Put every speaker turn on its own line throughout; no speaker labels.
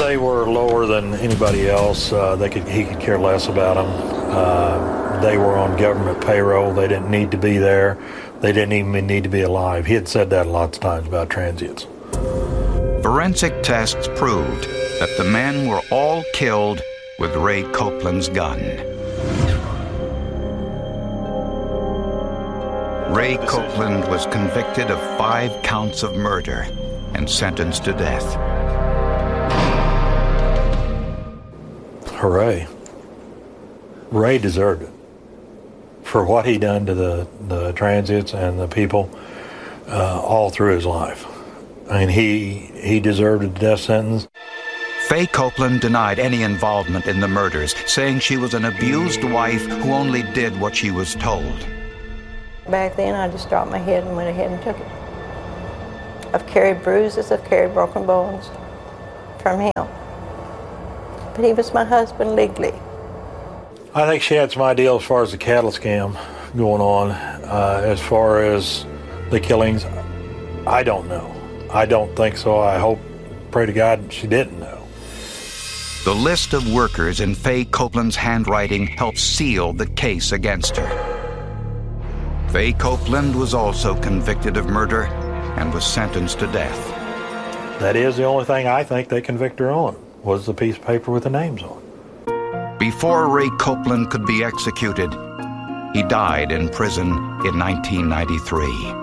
they were lower than anybody else. He could care less about them. They were on government payroll. They didn't need to be there. They didn't even need to be alive. He had said that lots of times about transients.
Forensic tests proved that the men were all killed with Ray Copeland's gun. Ray Copeland was convicted of 5 counts of murder and sentenced to death.
Hooray. Ray deserved it for what he done to the transients and the people all through his life. I mean, he deserved a death sentence.
Faye Copeland denied any involvement in the murders, saying she was an abused wife who only did what she was told.
Back then, I just dropped my head and went ahead and took it. I've carried bruises, I've carried broken bones from him. But he was my husband legally.
I think she had some idea as far as the cattle scam going on. As far as the killings, I don't know. I don't think so. I hope, pray to God, she didn't know.
The list of workers in Faye Copeland's handwriting helped seal the case against her. Faye Copeland was also convicted of murder and was sentenced to death.
That is the only thing I think they convicted her on, was the piece of paper with the names on.
Before Ray Copeland could be executed, he died in prison in 1993.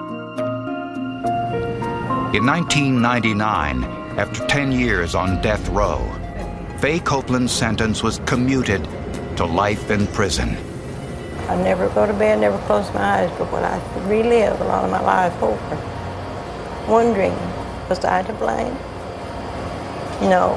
In 1999, after 10 years on death row, Faye Copeland's sentence was commuted to life in prison.
I never go to bed, never close my eyes, but what I relive a lot of my life over, wondering, was I to blame? No.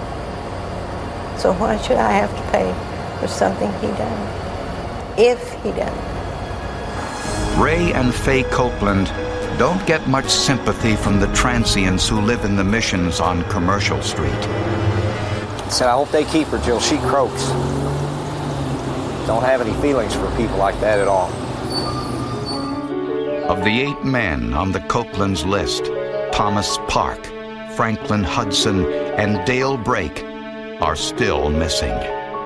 So why should I have to pay for something he done, if he done it?
Ray and Faye Copeland don't get much sympathy from the transients who live in the Missions on Commercial Street.
I said, I hope they keep her till she croaks. Don't have any feelings for people like that at all.
Of the 8 men on the Copeland's list, Thomas Park, Franklin Hudson, and Dale Brake are still missing.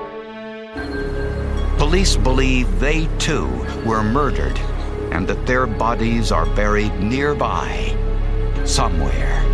Police believe they too were murdered and that their bodies are buried nearby, somewhere.